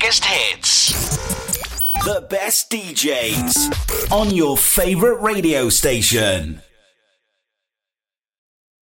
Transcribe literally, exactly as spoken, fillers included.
biggest hits. The best D Js on your favorite radio station.